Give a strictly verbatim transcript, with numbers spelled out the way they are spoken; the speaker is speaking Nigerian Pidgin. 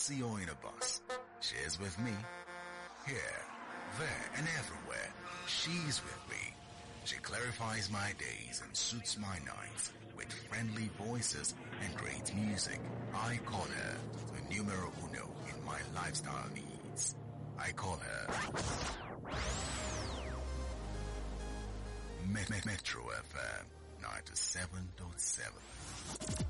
taxi or in a bus. She's with me. Here, there, and everywhere. She's with me. She clarifies my days and suits my nights with friendly voices and great music. I call her the numero uno in my lifestyle needs. I call her Metro F M ninety-seven point seven.